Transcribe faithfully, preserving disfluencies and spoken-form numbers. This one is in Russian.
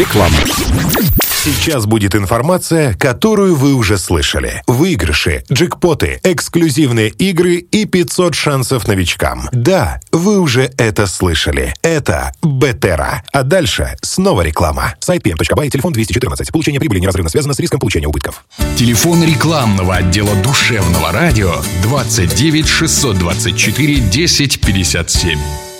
Реклама. Сейчас будет информация, которую вы уже слышали. Выигрыши, джекпоты, эксклюзивные игры и пятьсот шансов новичкам. Да, вы уже это слышали. Это Бетера. А дальше снова реклама. Сайт пи эм точка бай, телефон двести четырнадцать. Получение прибыли неразрывно связано с риском получения убытков. Телефон рекламного отдела душевного радио двадцать девять шестьсот двадцать четыре десять пятьдесят семь.